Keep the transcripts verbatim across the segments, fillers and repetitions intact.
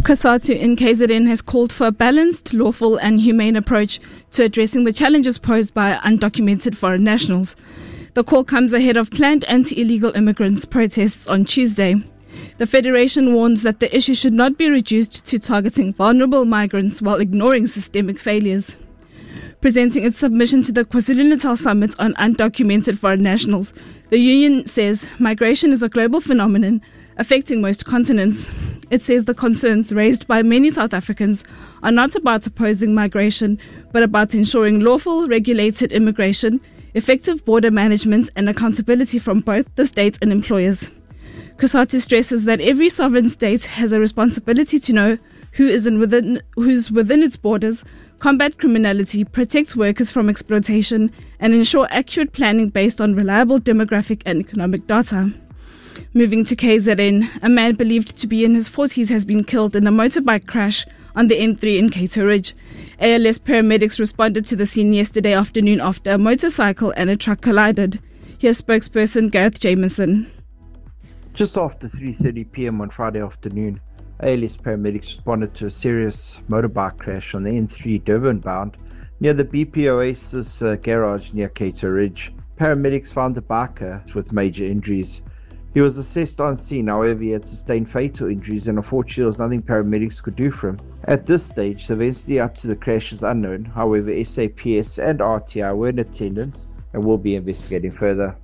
COSATU in K Z N has called for a balanced, lawful and humane approach to addressing the challenges posed by undocumented foreign nationals. The call comes ahead of planned anti-illegal immigrants protests on Tuesday. The Federation warns that the issue should not be reduced to targeting vulnerable migrants while ignoring systemic failures. Presenting its submission to the KwaZulu-Natal Summit on Undocumented Foreign Nationals, the union says migration is a global phenomenon affecting most continents. It says the concerns raised by many South Africans are not about opposing migration, but about ensuring lawful, regulated immigration, effective border management and accountability from both the state and employers. COSATU stresses that every sovereign state has a responsibility to know who is in within, who's within its borders, combat criminality, protect workers from exploitation, and ensure accurate planning based on reliable demographic and economic data. Moving to K Z N, a man believed to be in his forties has been killed in a motorbike crash on the N three in Cato Ridge. A L S paramedics responded to the scene yesterday afternoon after a motorcycle and a truck collided. Here's spokesperson Gareth Jameson. Just after three thirty p.m. on Friday afternoon, A L S paramedics responded to a serious motorbike crash on the N three Durban bound near the B P Oasis uh, garage near Cato Ridge. Paramedics found the biker with major injuries. He was assessed on scene, however he had sustained fatal injuries and unfortunately there was nothing paramedics could do for him. At this stage, the severity up to the crash is unknown, however S A P S and R T I were in attendance and will be investigating further.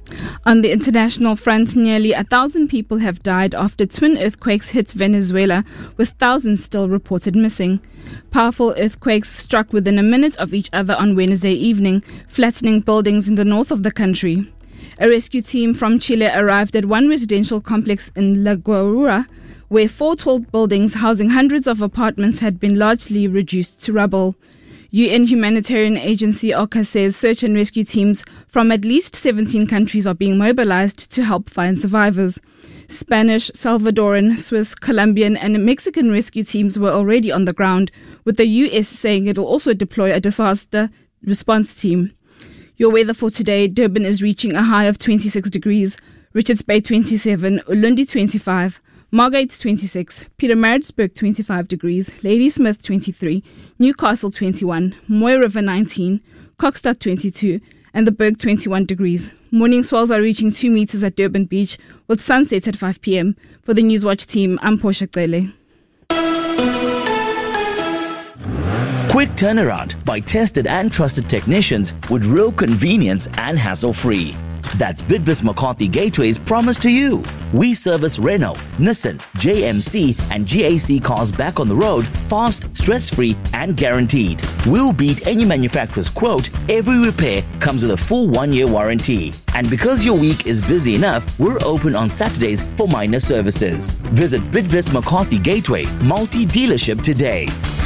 On the international front, nearly a thousand people have died after twin earthquakes hit Venezuela, with thousands still reported missing. Powerful earthquakes struck within a minute of each other on Wednesday evening, flattening buildings in the north of the country. A rescue team from Chile arrived at one residential complex in La Guarura, where four tall buildings housing hundreds of apartments had been largely reduced to rubble. U N humanitarian agency OCHA says search and rescue teams from at least seventeen countries are being mobilized to help find survivors. Spanish, Salvadoran, Swiss, Colombian and Mexican rescue teams were already on the ground, with the U S saying it will also deploy a disaster response team. Your weather for today: Durban is reaching a high of twenty-six degrees, Richards Bay twenty-seven, Ulundi twenty-five, Margate twenty-six, Pietermaritzburg twenty-five degrees, Ladysmith twenty-three, Newcastle twenty-one, Moy River nineteen, Kokstad twenty-two, and the Berg twenty-one degrees. Morning swells are reaching two meters at Durban Beach, with sunset at five p.m. For the Newswatch team, I'm Portia Cele. Quick turnaround by tested and trusted technicians with real convenience and hassle-free. That's Bidvest McCarthy Gateway's promise to you. We service Renault, Nissan, J M C and G A C cars back on the road, fast, stress-free and guaranteed. We'll beat any manufacturer's quote. Every repair comes with a full one-year warranty. And because your week is busy enough, we're open on Saturdays for minor services. Visit Bidvest McCarthy Gateway multi-dealership today.